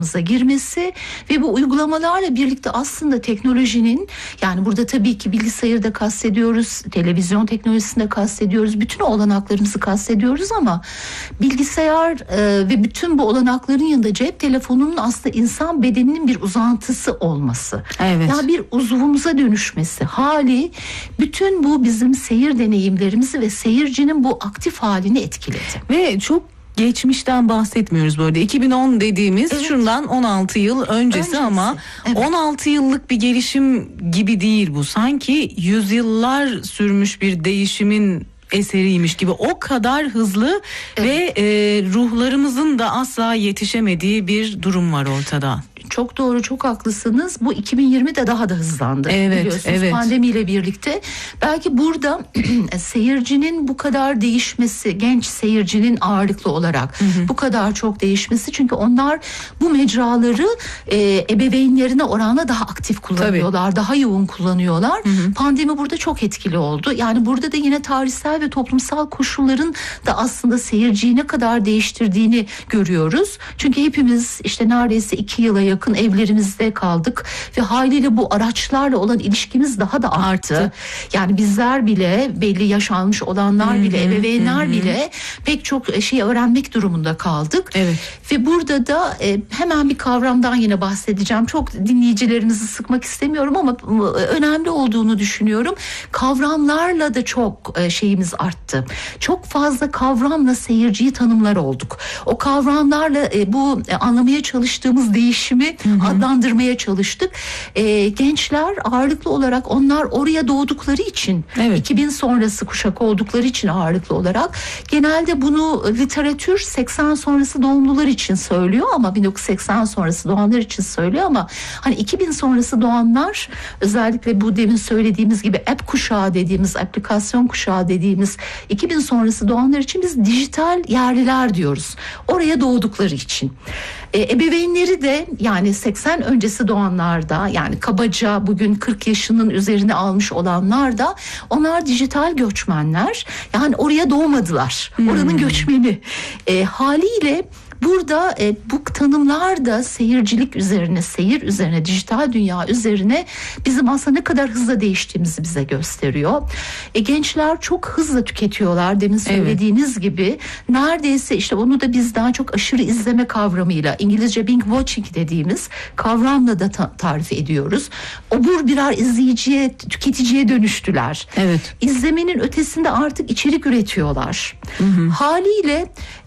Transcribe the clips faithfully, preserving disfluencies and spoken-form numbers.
girmesi ve bu uygulamalarla birlikte aslında teknolojinin, yani burada tabii ki bilgisayarı da kastediyoruz, televizyon teknolojisini de kastediyoruz, bütün olanaklarımızı kastediyoruz ama bilgisayar e, ve bütün bu olanakların yanında cep telefonunun aslında insan bedeninin bir uzantısı olması. Evet. Yani bir uzvumuza dönüşmesi hali bütün bu bizim seyir deneyimlerimizi ve seyircinin bu aktif halini etkiledi. Ve çok geçmişten bahsetmiyoruz böyle. iki bin on dediğimiz evet. şundan on altı yıl öncesi, öncesi. ama evet. on altı yıllık bir gelişim gibi değil bu. Sanki yüzyıllar sürmüş bir değişimin eseriymiş gibi, o kadar hızlı evet. ve e, ruhlarımızın da asla yetişemediği bir durum var ortada. Çok doğru, çok haklısınız. Bu iki bin yirmide daha da hızlandı. Evet, biliyorsunuz evet. pandemiyle birlikte. Belki burada seyircinin bu kadar değişmesi, genç seyircinin ağırlıklı olarak hı hı. bu kadar çok değişmesi. Çünkü onlar bu mecraları e, ebeveynlerine oranla daha aktif kullanıyorlar. Tabii. Daha yoğun kullanıyorlar. Hı hı. Pandemi burada çok etkili oldu. Yani burada da yine tarihsel ve toplumsal koşulların da aslında seyirciyi ne kadar değiştirdiğini görüyoruz. Çünkü hepimiz işte neredeyse iki yıla yakın yakın evlerimizde kaldık ve haliyle bu araçlarla olan ilişkimiz daha da arttı. arttı. Yani bizler bile, belli yaş almış olanlar hmm, bile, ebeveynler hmm. bile pek çok şey öğrenmek durumunda kaldık. Evet. Ve burada da e, hemen bir kavramdan yine bahsedeceğim. Çok dinleyicilerimizi sıkmak istemiyorum ama önemli olduğunu düşünüyorum. Kavramlarla da çok e, şeyimiz arttı. Çok fazla kavramla seyirciyi tanımlar olduk. O kavramlarla e, bu e, anlamaya çalıştığımız değişimi Hı hı. adlandırmaya çalıştık. Ee, gençler ağırlıklı olarak onlar oraya doğdukları için, evet. iki bin sonrası kuşak oldukları için ağırlıklı olarak genelde bunu literatür seksen sonrası doğumlular için söylüyor ama bin dokuz yüz seksen sonrası doğanlar için söylüyor ama hani iki bin sonrası doğanlar, özellikle bu demin söylediğimiz gibi app kuşağı dediğimiz, aplikasyon kuşağı dediğimiz iki bin sonrası doğanlar için biz dijital yerliler diyoruz. Oraya doğdukları için. Ee, ebeveynleri de yani seksen öncesi doğanlarda, yani kabaca bugün kırk yaşının üzerine almış olanlar da, onlar dijital göçmenler. Yani oraya doğmadılar. Hmm. Oranın göçmeni. E, haliyle burada e, bu tanımlar da seyircilik üzerine, seyir üzerine, dijital dünya üzerine bizim aslında ne kadar hızla değiştiğimizi bize gösteriyor. E, gençler çok hızlı tüketiyorlar. Demin söylediğiniz evet. gibi neredeyse işte onu da biz daha çok aşırı izleme kavramıyla, İngilizce binge watching dediğimiz kavramla da ta- tarif ediyoruz. Obur birer izleyiciye, tüketiciye dönüştüler. Evet. İzlemenin ötesinde artık içerik üretiyorlar. Hı hı. Haliyle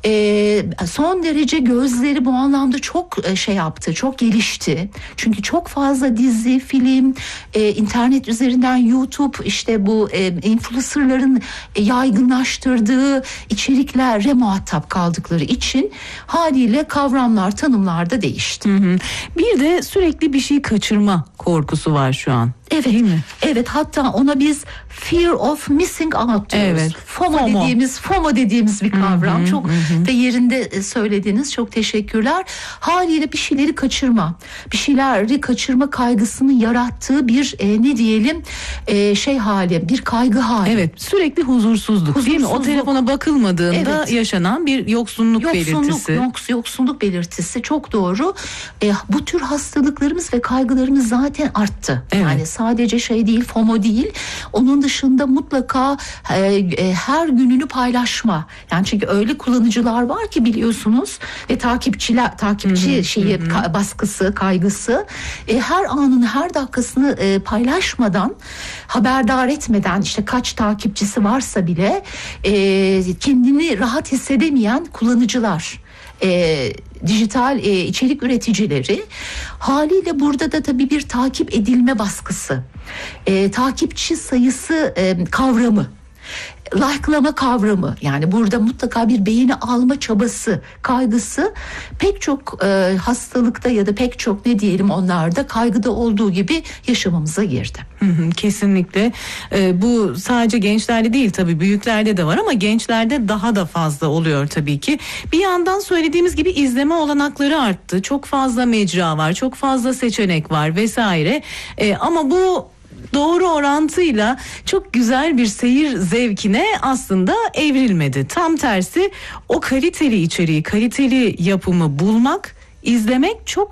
e, son derece gözleri bu anlamda çok şey yaptı, çok gelişti. Çünkü çok fazla dizi, film, e, internet üzerinden YouTube, işte bu e, influencerların e, yaygınlaştırdığı içeriklere muhatap kaldıkları için haliyle kavramlar, tanımlar da değişti. Hı hı. Bir de sürekli bir şey kaçırma korkusu var şu an. Evet. Değil mi? Evet, hatta ona biz fear of missing out diyoruz. Evet. FOMO, FOMO dediğimiz FOMO dediğimiz bir kavram. Hı hı, çok hı. da yerinde söylediğiniz, çok teşekkürler. Haliyle bir şeyleri kaçırma, bir şeyleri kaçırma kaygısını yarattığı bir e, ne diyelim e, şey hali, bir kaygı hali. Evet, sürekli huzursuzluk, huzursuzluk. Değil mi? O telefona bakılmadığında evet. yaşanan bir yoksunluk, yoksunluk belirtisi. Yoks, yoksunluk belirtisi, çok doğru. E, bu tür hastalıklarımız ve kaygılarımız zaten arttı. Evet. Yani sadece şey değil, FOMO değil. Onun dışında mutlaka e, e, her gününü paylaşma. Yani çünkü öyle kullanıcılar var ki biliyorsunuz ve takipçiler, takipçi hı-hı, şeyi hı-hı. Ka- baskısı, kaygısı. E, her anını, her dakikasını e, paylaşmadan, haberdar etmeden, işte kaç takipçisi varsa bile e, kendini rahat hissedemeyen kullanıcılar. E, dijital e, içerik üreticileri, haliyle burada da tabii bir takip edilme baskısı, e, takipçi sayısı e, kavramı, like'lama kavramı, yani burada mutlaka bir beğeni alma çabası, kaygısı pek çok e, hastalıkta ya da pek çok ne diyelim onlarda kaygıda olduğu gibi yaşamamıza girdi. Hı hı, kesinlikle. Ee, bu sadece gençlerde değil, tabii büyüklerde de var ama gençlerde daha da fazla oluyor tabii ki. Bir yandan söylediğimiz gibi izleme olanakları arttı. Çok fazla mecra var, çok fazla seçenek var vesaire. Ee, ama bu doğru orantıyla çok güzel bir seyir zevkine aslında evrilmedi. Tam tersi, o kaliteli içeriği, kaliteli yapımı bulmak, izlemek çok